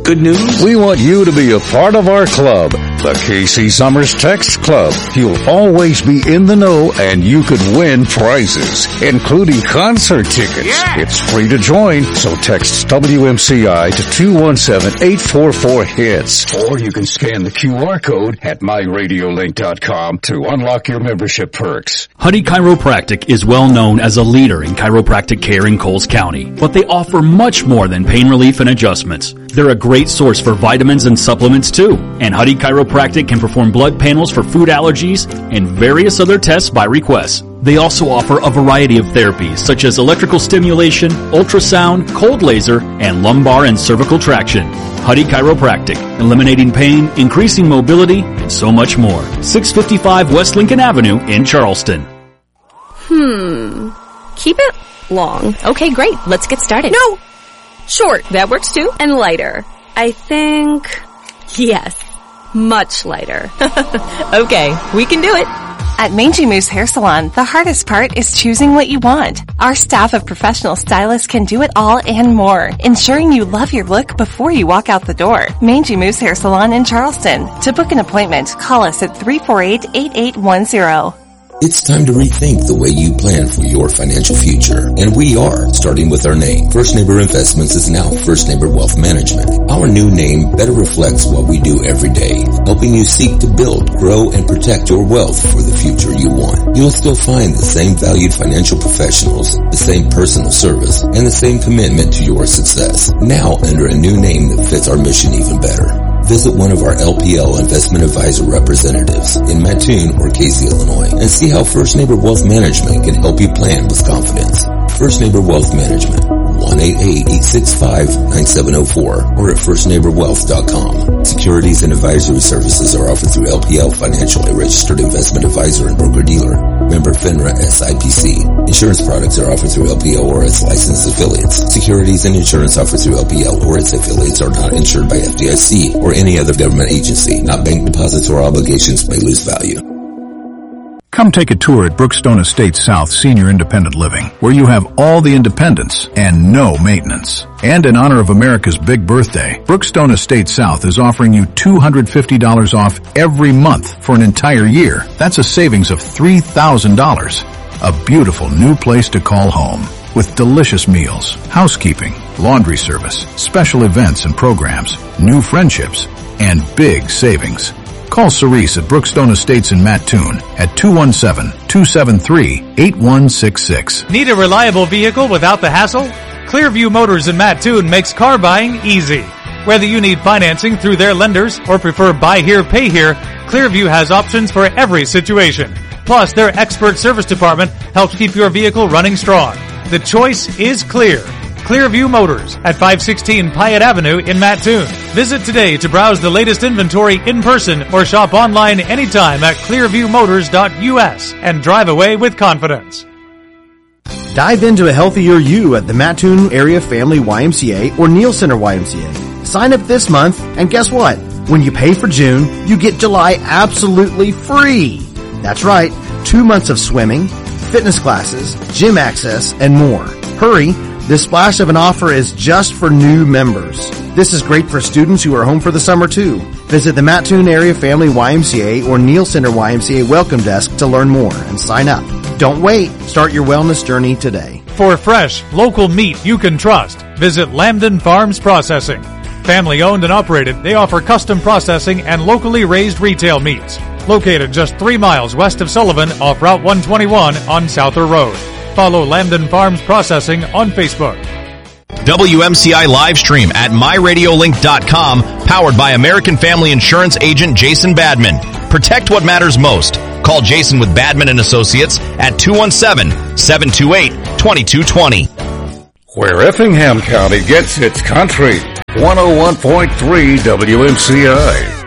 Good news? We want you to be a part of our club, the KC Summers Text Club. You'll always be in the know and you could win prizes, including concert tickets. Yeah. It's free to join, so text WMCI to 217-844-HITS. Or you can scan the QR code at myradiolink.com to unlock your membership perks. Huddy Chiropractic is well known as a leader in chiropractic care in Coles County, but they offer much more than pain relief and adjustments. They're a great source for vitamins and supplements too, and Huddy Chiropractic can perform blood panels for food allergies and various other tests by request. They also offer a variety of therapies such as electrical stimulation, ultrasound, cold laser, and lumbar and cervical traction. Huddy Chiropractic, eliminating pain, increasing mobility, and so much more. 655 West Lincoln Avenue in Charleston. Keep it long. Okay, great. Let's get started. No! Short. That works too. And lighter. I think... yes. Much lighter. Okay, we can do it. At Mangy Moose Hair Salon, the hardest part is choosing what you want. Our staff of professional stylists can do it all and more, ensuring you love your look before you walk out the door. Mangy Moose Hair Salon in Charleston. To book an appointment, call us at 348-8810. It's time to rethink the way you plan for your financial future. And we are, starting with our name. First Neighbor Investments is now First Neighbor Wealth Management. Our new name better reflects what we do every day, helping you seek to build, grow, and protect your wealth for the future you want. You'll still find the same valued financial professionals, the same personal service, and the same commitment to your success. Now under a new name that fits our mission even better. Visit one of our LPL Investment Advisor representatives in Mattoon or Casey, Illinois, and see how First Neighbor Wealth Management can help you plan with confidence. First Neighbor Wealth Management, 1-888-865-9704 or at firstneighborwealth.com. Securities and advisory services are offered through LPL Financial, a registered investment advisor and broker-dealer. Member FINRA SIPC. Insurance products are offered through LPL or its licensed affiliates. Securities and insurance offered through LPL or its affiliates are not insured by FDIC or any other government agency. Not bank deposits or obligations may lose value. Come take a tour at Brookstone Estates South Senior Independent Living, where you have all the independence and no maintenance. And in honor of America's big birthday, Brookstone Estates South is offering you $250 off every month for an entire year. That's a savings of $3,000. A beautiful new place to call home, with delicious meals, housekeeping, laundry service, special events and programs, new friendships, and big savings. Call Cerise at Brookstone Estates in Mattoon at 217-273-8166. Need a reliable vehicle without the hassle? Clearview Motors in Mattoon makes car buying easy. Whether you need financing through their lenders or prefer buy here, pay here, Clearview has options for every situation. Plus, their expert service department helps keep your vehicle running strong. The choice is clear. Clearview Motors at 516 Pyatt Avenue in Mattoon. Visit today to browse the latest inventory in person or shop online anytime at clearviewmotors.us and drive away with confidence. Dive into a healthier you at the Mattoon Area Family YMCA or Neal Center YMCA. Sign up this month and guess what? When you pay for June, you get July absolutely free. That's right, 2 months of swimming, fitness classes, gym access, and more. Hurry! This splash of an offer is just for new members. This is great for students who are home for the summer too. Visit the Mattoon Area Family YMCA or Neal Center YMCA Welcome Desk to learn more and sign up. Don't wait. Start your wellness journey today. For fresh, local meat you can trust, visit Lambden Farms Processing. Family owned and operated, they offer custom processing and locally raised retail meats. Located just 3 miles west of Sullivan off Route 121 on Souther Road. Follow Lambden Farms Processing on Facebook. WMCI live stream at myradiolink.com, powered by American Family Insurance agent Jason Badman. Protect what matters most. Call Jason with Badman & Associates at 217-728-2220. Where Effingham County gets its country. 101.3 WMCI.